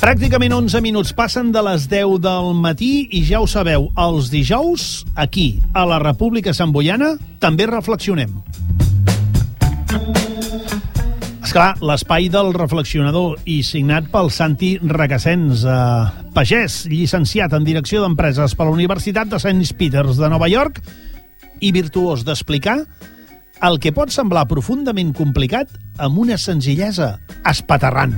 Pràcticament 11 minuts passen de les 10 del matí i ja ho sabeu, els dijous, aquí, a la República Samboiana, també reflexionem. Esclar, l'espai del reflexionador i signat pel Santi Requesens, pagès, llicenciat en Direcció d'Empreses per la Universitat de St. Peters de Nova York i virtuós d'explicar el que pot semblar profundament complicat amb una senzillesa espaterrant.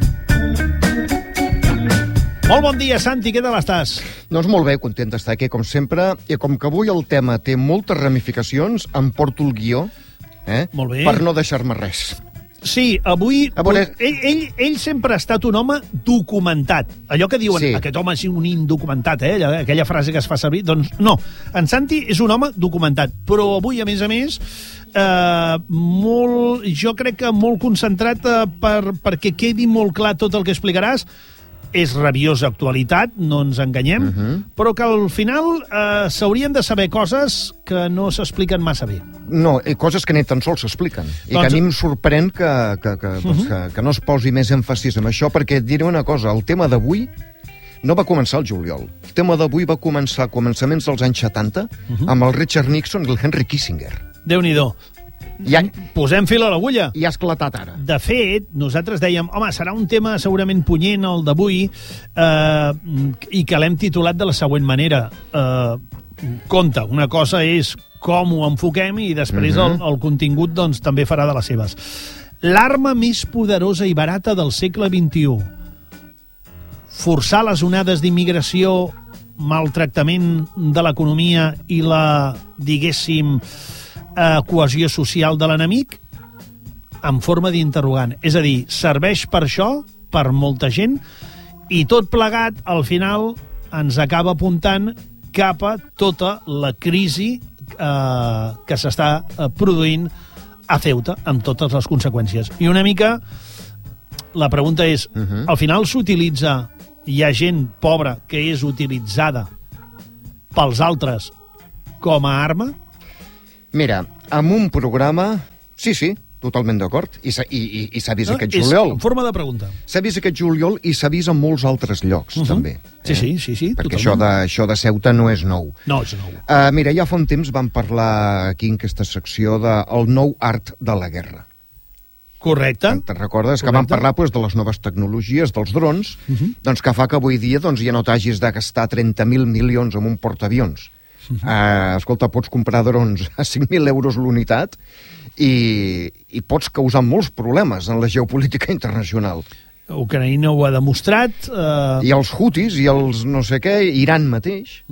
Molt bon dia, Santi, què tal estàs? Doncs molt bé, content d'estar aquí, com sempre, i com que avui el tema té moltes ramificacions, em porto el guió, Molt bé. per no deixar-me res. Sí, avui... A veure... Ell sempre ha estat un home documentat. Allò que diuen, Sí. Aquest home és un indocumentat, aquella frase que es fa servir, doncs no. En Santi és un home documentat, però avui, a més, jo crec que molt concentrat perquè quedi molt clar tot el que explicaràs. És rabiosa actualitat, no ens enganyem, però que al final s'haurien de saber coses que no s'expliquen massa bé. No, coses que ni tan sols s'expliquen. I que a mi em sorprèn que no es posi més èmfasis en això, perquè et diré una cosa, el tema d'avui no va començar el juliol. El tema d'avui va començar a començaments dels anys 70 amb el Richard Nixon i el Henry Kissinger. Déu-n'hi-do. Posem fil a l'agulla. I ha esclatat ara. De fet, nosaltres dèiem, home, serà un tema segurament punyent, el d'avui, i que l'hem titulat de la següent manera. Compte, una cosa és com ho enfoquem i després el contingut doncs, també farà de les seves. L'arma més poderosa i barata del segle XXI. Forçar les onades d'immigració, maltractament de l'economia i la, diguéssim, cohesió social de l'enemic en forma d'interrogant. És a dir, serveix per això, per molta gent, i tot plegat, al final, ens acaba apuntant cap a tota la crisi que s'està produint a Ceuta, amb totes les conseqüències. I una mica, la pregunta és, al final s'utilitza, hi ha gent pobra que és utilitzada pels altres com a arma? Mira, amb un programa... Sí, totalment d'acord. I s'ha vist aquest juliol. És en forma de pregunta. S'ha vist aquest juliol i s'ha vist en molts altres llocs, també. Sí, perquè totalment. això de Ceuta no és nou. No, és nou. Mira, ja fa un temps vam parlar aquí en aquesta secció del nou art de la guerra. Correcte. Te'n recordes? Que vam parlar de les noves tecnologies, dels drons, doncs que fa que avui dia ja no t'hagis de gastar 30.000 milions en un portaavions. Escolta, pots comprar drons a 5.000 euros l'unitat i pots causar molts problemes en la geopolítica internacional. Ucraïna ho ha demostrat. I els Houthis i els no sé què, Iran mateix.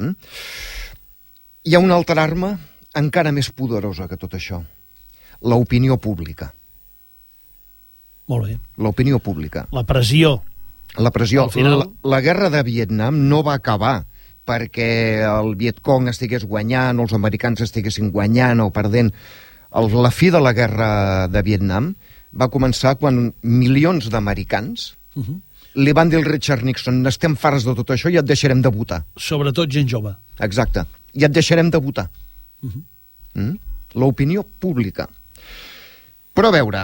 Hi ha una altra arma encara més poderosa que tot això. L'opinió pública. Molt bé. L'opinió pública. La pressió. La pressió. Al final... La guerra de Vietnam no va acabar perquè el Vietcong estigués guanyant o els americans estiguessin guanyant o perdent. La fi de la guerra de Vietnam va començar quan milions d'americans li van dir al Richard Nixon, estem farts de tot això i et deixarem de votar. Sobretot gent jove. Exacte. I et deixarem de votar. L'opinió pública. Però a veure...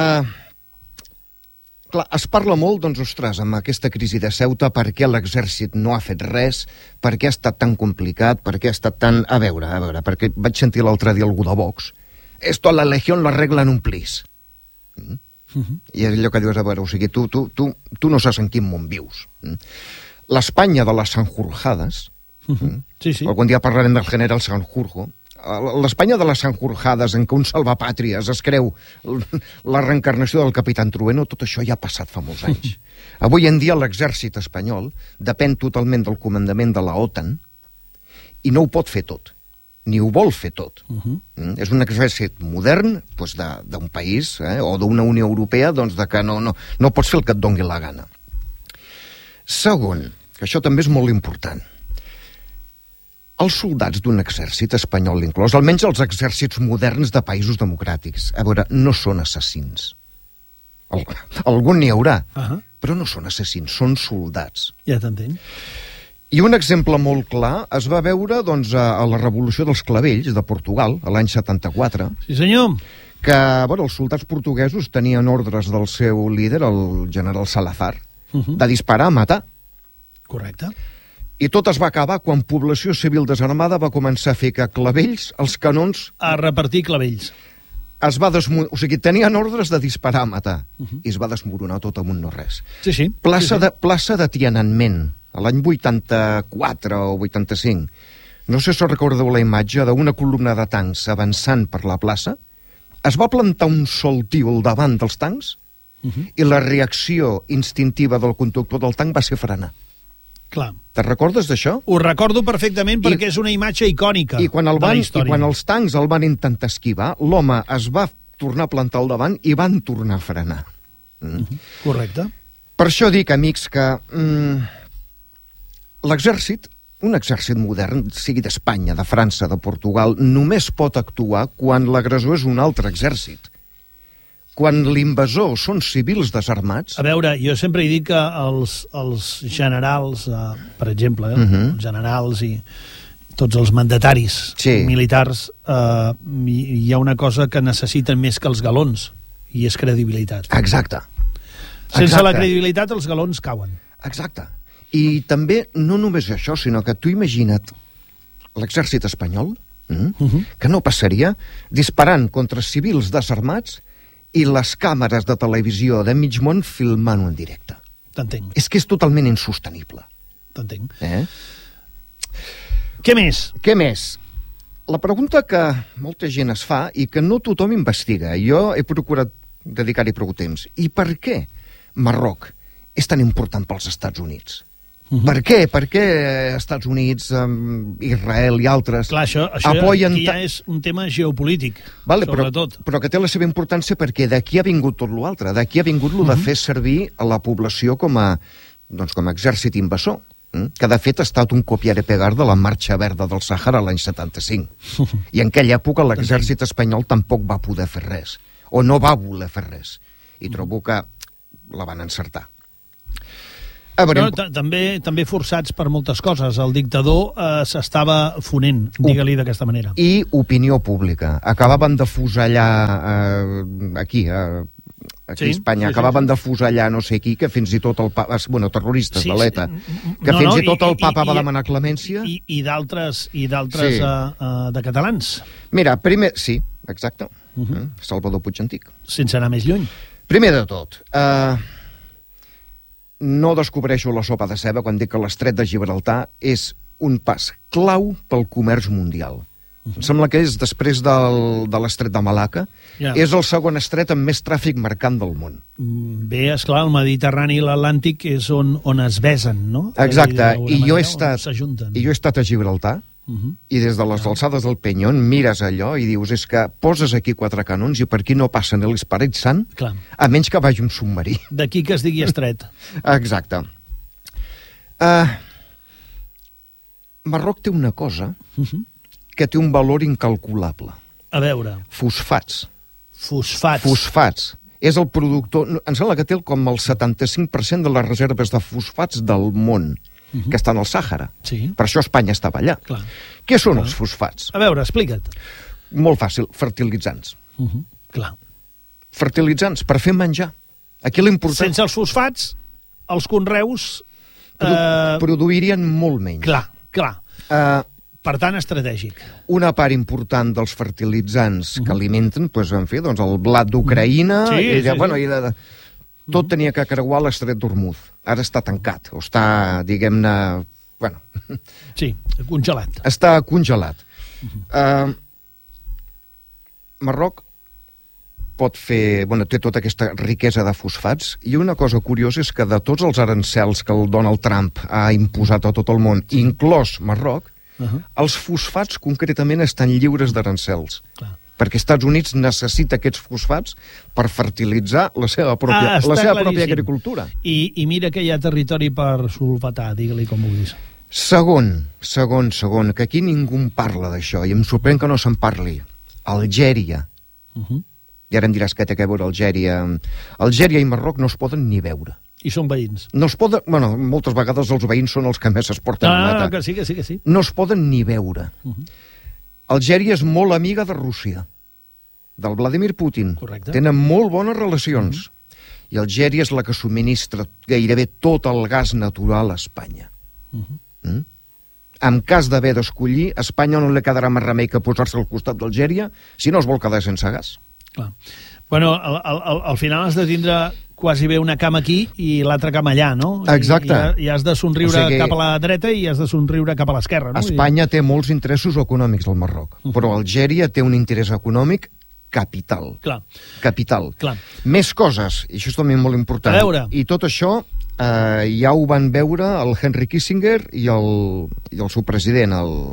Clar, es parla molt, doncs, ostres, amb aquesta crisi de Ceuta, per què l'exèrcit no ha fet res, per què ha estat tan complicat, per què ha estat tan... A veure, perquè vaig sentir l'altre dia algú de Vox. Esto la legión lo arregla en un plis. I és allò que dius, a veure, o sigui, tu no saps en quin món vius. L'Espanya de les Sanjurjadas, algun dia parlarem del general Sanjurjo, l'Espanya de les Sanjurjadas, en què un salvapàtries es creu la reencarnació del capitán Trueno, tot això ja ha passat fa molts anys. Avui en dia l'exèrcit espanyol depèn totalment del comandament de la OTAN i no ho pot fer tot, ni ho vol fer tot. És un exèrcit modern d'un país o d'una Unió Europea que no pots fer el que et doni la gana. Segon, que això també és molt important, els soldats d'un exèrcit espanyol inclòs, almenys els exèrcits moderns de països democràtics, a veure, no són assassins. Algun n'hi haurà, però no són assassins, són soldats. Ja t'entenc. I un exemple molt clar es va veure a la Revolució dels Clavells de Portugal, a l'any 74. Sí, senyor. Que els soldats portuguesos tenien ordres del seu líder, el general Salazar, de disparar a matar. Correcte. I tot es va acabar quan població civil desarmada va començar a fer que clavells, els canons... A repartir clavells. O sigui, tenien ordres de disparar a matar. I es va desmoronar tot amb un no-res. Sí. Plaça de Tiananmen, a l'any 84 o 85. No sé si recordeu la imatge d'una columna de tancs avançant per la plaça. Es va plantar un sol tio al davant dels tancs i la reacció instintiva del conductor del tanc va ser frenar. Clar. Te'n recordes d'això? Ho recordo perfectament perquè és una imatge icònica de la història. I quan els tancs el van intentar esquivar, l'home es va tornar a plantar al davant i van tornar a frenar. Correcte. Per això dic, amics, que l'exèrcit, un exèrcit modern, sigui d'Espanya, de França, de Portugal, només pot actuar quan l'agressor és un altre exèrcit. Quan l'invasor són civils desarmats... A veure, jo sempre he dit que els generals, per exemple, els generals i tots els mandataris militars, hi ha una cosa que necessiten més que els galons, i és credibilitat. Exacte. Sense la credibilitat els galons cauen. Exacte. I també, no només això, sinó que tu imagina't l'exèrcit espanyol, que no passaria, disparant contra civils desarmats i les càmeres de televisió de mig món filmant en directe. T'entenc. És que és totalment insostenible. T'entenc. Què més? Què més? La pregunta que molta gent es fa i que no tothom investiga, jo he procurat dedicar-hi prou temps. I per què Marroc és tan important pels Estats Units? Per què? Per què Estats Units, Israel i altres això apoyen... Aquí ja és un tema geopolític, sobretot. Però que té la seva importància perquè d'aquí ha vingut tot l'altre. D'aquí ha vingut de fer servir a la població com a exèrcit invasor, que de fet ha estat un copiar i pegar de la Marxa Verda del Sàhara l'any 75. I en aquella època l'exèrcit espanyol tampoc va poder fer res, o no va voler fer res. I trobo que la van encertar. També forçats per moltes coses. El dictador s'estava fonent, digue-li d'aquesta manera. I opinió pública. Acabaven de fusellar aquí a Espanya, acabaven de fusellar no sé qui, que fins i tot el papa, terroristes de l'ETA, que fins i tot el papa va demanar clemència. I d'altres de catalans. Mira, primer, sí, exacte, Salvador Puig Antic. Sense anar més lluny. Primer de tot, no descobreixo la sopa de ceba quan dic que l'estret de Gibraltar és un pas clau pel comerç mundial. Em sembla que és, després de l'estret de Malacca, és el segon estret amb més tràfic mercant del món. Bé, esclar, el Mediterrani i l'Atlàntic és on es besen, no? Exacte, i jo he estat a Gibraltar, i des de les alçades del Penyón mires allò i dius, és que poses aquí 4 canons i per aquí no passen l'Esperit Sant, a menys que vagi un submarí. D'aquí que es digui estret. Exacte. Marroc té una cosa que té un valor incalculable. A veure. Fosfats. Fosfats. És el productor... Em sembla que té com el 75% de les reserves de fosfats del món, que estan al Sàhara. Sí. Per això Espanya estava allà. Clar. Què són els fosfats? A veure, explica't. Molt fàcil, fertilitzants. Clar. Fertilitzants per fer menjar. Aquí l'important... Sense els fosfats, els conreus... produirien molt menys. Clar. Per tant, estratègic. Una part important dels fertilitzants que alimenten, el blat d'Ucraïna... Tot tenia que creuar l'estret d'Hormuz. Ara està tancat, o està, diguem-ne... Sí, congelat. Està congelat. Marroc pot fer... té tota aquesta riquesa de fosfats, i una cosa curiosa és que de tots els arancels que el Donald Trump ha imposat a tot el món, inclòs Marroc, els fosfats concretament estan lliures d'arancels. Clar. Perquè els Estats Units necessita aquests fosfats per fertilitzar la seva pròpia agricultura. I mira que hi ha territori per solfatar, digue-li com vulguis. Segon, que aquí ningú en parla d'això, i em sorprèn que no se'n parli. Algèria. I ara em diràs què té a veure Algèria. Algèria i Marroc no es poden ni veure. I són veïns. No es poden... moltes vegades els veïns són els que més es porten a matar. Que sí. No es poden ni veure. Algèria és molt amiga de Rússia, del Vladimir Putin. Correcte. Tenen molt bones relacions. I Algèria és la que subministra gairebé tot el gas natural a Espanya. En cas d'haver d'escollir, a Espanya no li quedarà més remei que posar-se al costat d'Algèria si no es vol quedar sense gas. Clar. Bueno, al final has de tindre quasi bé una cama aquí i l'altra cama allà, no? Exacte. I has de somriure cap a la dreta i has de somriure cap a l'esquerra, no? Espanya té molts interessos econòmics al Marroc, però Algèria té un interès econòmic capital. Clar. Capital. Clar. Més coses, i això és també molt important. A veure. I tot això ja ho van veure el Henry Kissinger i el seu president,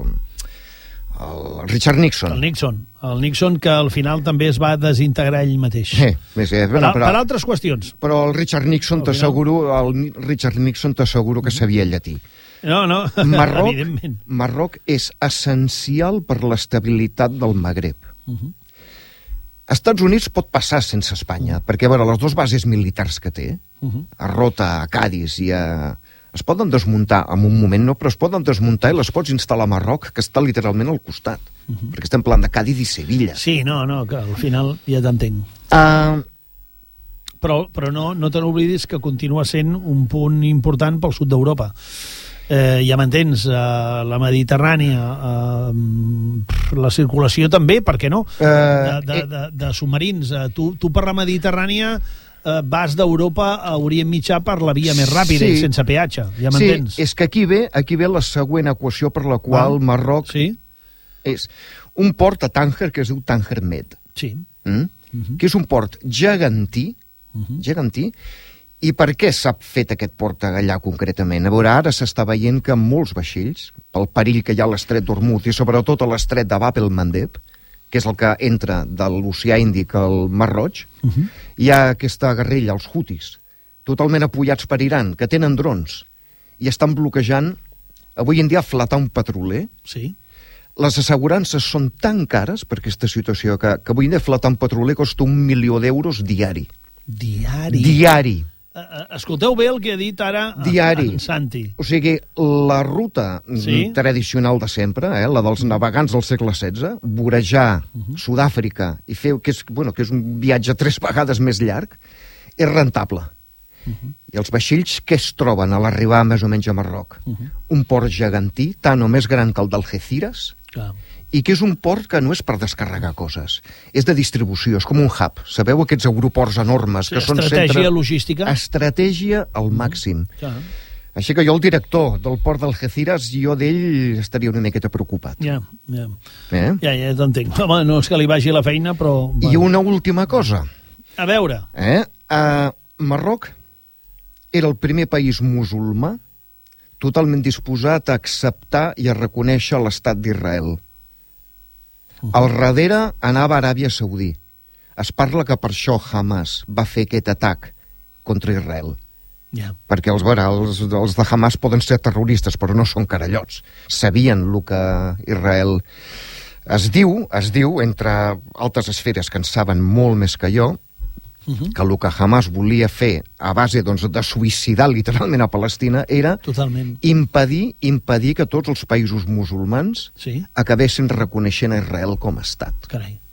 el Richard Nixon. El Nixon, que al final també es va desintegrar ell mateix. Per altres qüestions. Però el Richard Nixon t'asseguro que sabia llatí. No, evidentment. Marroc és essencial per l'estabilitat del Magreb. Estats Units pot passar sense Espanya, perquè, a veure, les dues bases militars que té, a Rota, a Cádiz i es poden desmuntar en un moment, no, però es poden desmuntar i les pots instal·lar a Marroc, que està literalment al costat, perquè estem parlant de Cádiz i Sevilla. Sí, no, que al final ja t'entenc. Però no te n'oblidis que continua sent un punt important pel sud d'Europa. Ja m'entens, la Mediterrània, la circulació també, per què no? De submarins. Tu per la Mediterrània vas d'Europa a Orient Mitjà per la via més ràpida i sense peatge, ja m'entens? Sí, és que aquí ve la següent equació per la qual Marroc és un port a Tànger que es diu Tànger Med, que és un port gegantí, i per què s'ha fet aquest port allà concretament? A veure, ara s'està veient que molts vaixells, pel perill que hi ha a l'estret d'Hormuz i sobretot a l'estret de Bab el-Mandeb, que és el que entra de l'Oceà Índic al Mar Roig, hi ha aquesta guerrilla, els Houthis, totalment apoyats per Iran, que tenen drons, i estan bloquejant, avui en dia, flatar un petroler. Sí. Les assegurances són tan cares per aquesta situació que avui en dia flatar un petroler costa 1 milió d'euros diari. Diari. Escolteu bé el que ha dit ara en Santi. O sigui, la ruta tradicional de sempre, la dels navegants del segle XVI, vorejar Sud-àfrica i fer, que és un viatge 3 vegades més llarg, és rentable. I els vaixells que es troben a l'arribar més o menys a Marroc? Un port gegantí, tant o més gran que el d'Algeciras, i que és un port que no és per descarregar coses, és de distribució, és com un hub. Sabeu aquests aeroports enormes que són estratègia logística? Estratègia al màxim. Així que jo, el director del port d'Algeciras, jo d'ell estaria una miqueta preocupat. Ja t'entenc. Home, no és que li vagi la feina, però... I una última cosa. A veure. Marroc era el primer país musulmà totalment disposat a acceptar i a reconèixer l'estat d'Israel. Al darrere anava Aràbia Saudí. Es parla que per això Hamas va fer aquest atac contra Israel. Perquè els de Hamas poden ser terroristes, però no són carallots. Sabien el que Israel... Es diu, entre altres esferes que en saben molt més que jo, que el que Hamas volia fer a base de suïcidar literalment a Palestina era impedir que tots els països musulmans acabessin reconeixent a Israel com a estat.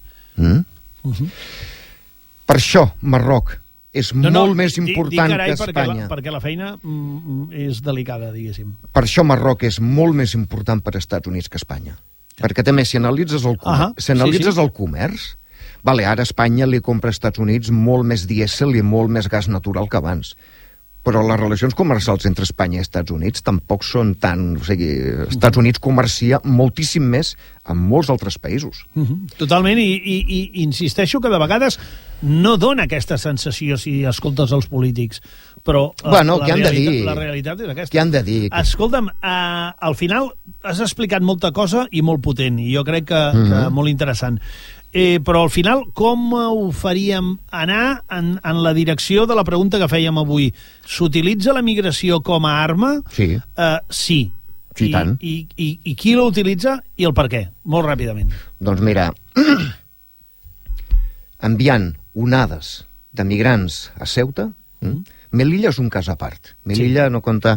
Per això Marroc és molt més important que Espanya. Perquè la feina és delicada, diguéssim. Per això Marroc és molt més important per Estats Units que Espanya. Perquè també si analitzes el comerç, ara Espanya li compra als Estats Units molt més dièsel i molt més gas natural que abans. Però les relacions comercials entre Espanya i Estats Units tampoc són tan... O sigui, Estats Units comercia moltíssim més amb molts altres països. Totalment, i insisteixo que de vegades no dona aquesta sensació si escoltes els polítics. Però la realitat és aquesta. Què han de dir? Escolta'm, al final has explicat molta cosa i molt potent, i jo crec que molt interessant. Però al final com ho faríem anar en la direcció de la pregunta que fèiem avui? S'utilitza la migració com a arma? Sí. Sí. Sí, tant. I qui l'utilitza i el per què? Molt ràpidament. Doncs mira, enviant onades de migrants a Ceuta, Melilla és un cas a part. Melilla no compta...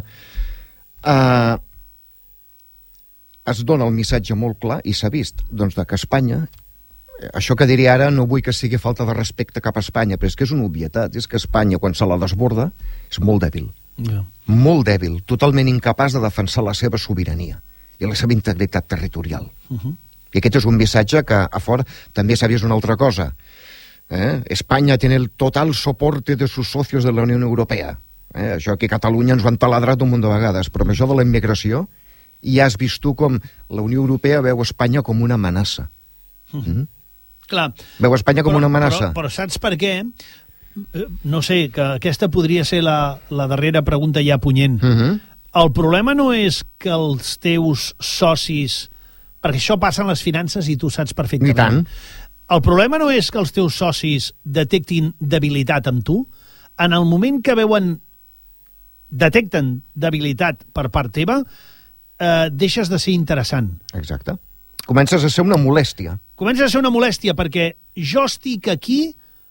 Es dona el missatge molt clar, i s'ha vist, doncs, que Espanya Això que diré ara no vull que sigui falta de respecte cap a Espanya, però és que és una obvietat. És que Espanya, quan se la desborda, és molt dèbil. Molt dèbil, totalment incapaç de defensar la seva sobirania i la seva integritat territorial. I aquest és un missatge que a fora també s'ha vist una altra cosa. España tiene el total soporte de sus socios de la Unión Europea. Això aquí a Catalunya ens ho han taladrat un munt de vegades, però amb això de la immigració ja has vist tu com la Unió Europea veu Espanya com una amenaça. Clar. Veu Espanya com una amenaça. Però saps per què? No sé, que aquesta podria ser la darrera pregunta ja punyent. El problema no és que els teus socis... Perquè això passa en les finances i tu saps perfectament. I tant. El problema no és que els teus socis detectin debilitat en tu. En el moment que detecten debilitat per part teva, deixes de ser interessant. Exacte. Comences a ser una molèstia. Comences a ser una molèstia perquè jo estic aquí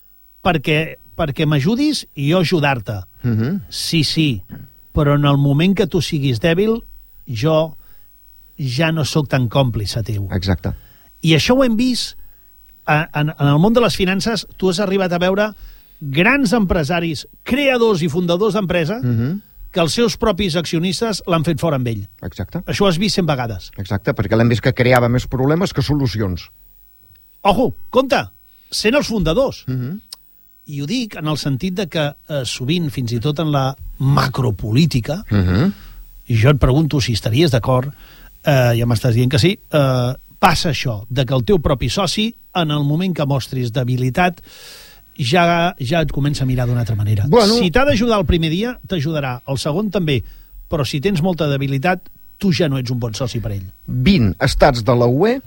perquè m'ajudis i jo ajudar-te. Sí, però en el moment que tu siguis dèbil, jo ja no sóc tan còmplice teu. Exacte. I això ho hem vist en el món de les finances. Tu has arribat a veure grans empresaris, creadors i fundadors d'empresa, que els seus propis accionistes l'han fet fora amb ell. Exacte. Això ho has vist 100 vegades. Exacte, perquè l'hem vist que creava més problemes que solucions. Ojo, compte, sent els fundadors. I ho dic en el sentit de que sovint, fins i tot en la macropolítica, i jo et pregunto si estaries d'acord, ja m'estàs dient que sí, passa això, de que el teu propi soci, en el moment que mostris debilitat, ja et comença a mirar d'una altra manera. Bueno, si t'ha d'ajudar el primer dia, t'ajudarà. El segon també. Però si tens molta debilitat, tu ja no ets un bon soci per ell. 20 estats de la UE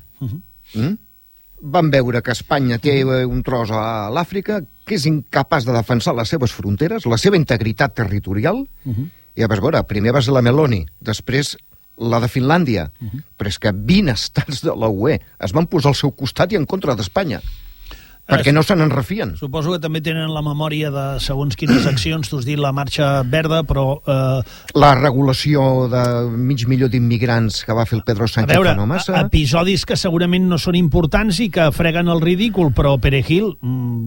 van veure que Espanya té un tros a l'Àfrica, que és incapaç de defensar les seves fronteres, la seva integritat territorial, i vas veure, primer va ser la Meloni, després la de Finlàndia, però és que 20 estats de la UE es van posar al seu costat i en contra d'Espanya. Perquè no se n'en refien. Suposo que també tenen la memòria de segons quines accions, tu has dit la marxa verda, però... La regulació de mig milió d'immigrants que va fer el Pedro Sánchez fa no massa. Episodis que segurament no són importants i que freguen el ridícul, però Perejil